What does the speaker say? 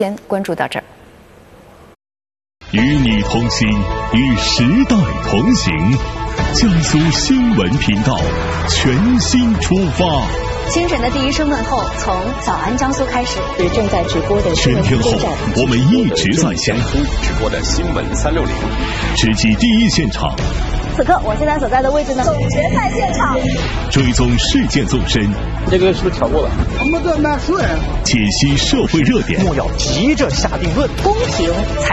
先关注到这儿。 与你同行，与时代同行。江苏新闻频道全新出发。 清晨的第一声问候，从早安江苏开始。正在直播的全天候，我们一直在线。 直播的新闻360， 直击第一现场。 此刻我现在所在的位置呢，总决赛现场， 追踪事件纵深。 这个是不是调过了？ 我们这买水。 解析社会热点。 莫要急着下定论， 公平才。